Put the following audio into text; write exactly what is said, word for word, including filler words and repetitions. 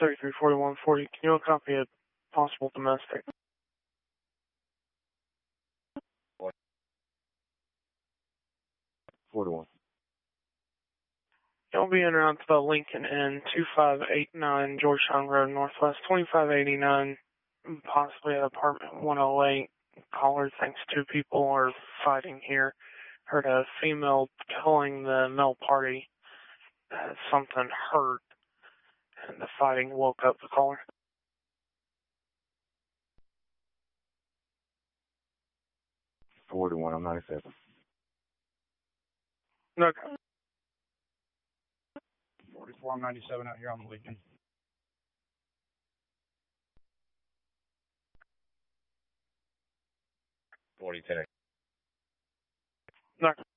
thirty-three forty-one forty. Can you copy a possible domestic? forty-one. You'll be in around the Lincoln Inn, two five eight nine Georgetown Road Northwest, twenty-five eighty-nine, possibly at apartment one oh eight. Caller thinks two people are fighting here. Heard a female killing the male party. Uh, something hurt, and the fighting woke up the caller. forty-one, I'm ninety-seven. Okay. forty-four, I'm ninety-seven out here on the Lincoln. forty, ten. Okay.